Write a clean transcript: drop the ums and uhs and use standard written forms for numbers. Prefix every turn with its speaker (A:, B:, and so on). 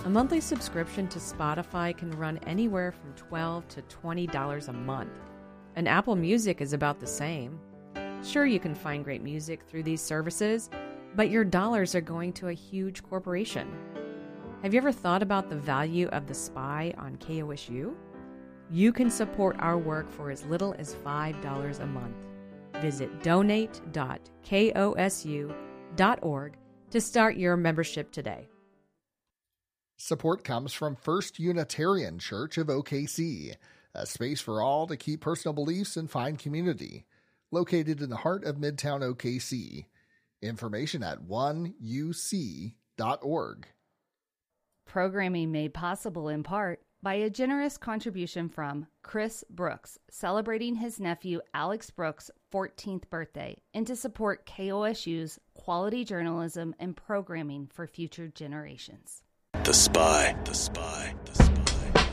A: A monthly subscription to Spotify can run anywhere from $12 to $20 a month, and Apple Music is about the same. Sure, you can find great music through these services, but your dollars are going to a huge corporation. Have you ever thought about the value of the SPY on KOSU? You can support our work for as little as $5 a month. Visit donate.kosu.org to start your membership today.
B: Support comes from First Unitarian Church of OKC, a space for all to keep personal beliefs and find community. Located in the heart of Midtown OKC. Information at 1uc.org.
C: Programming made possible in part by a generous contribution from Chris Brooks, celebrating his nephew Alex Brooks' 14th birthday, and to support KOSU's quality journalism and programming for future generations.
D: The Spy.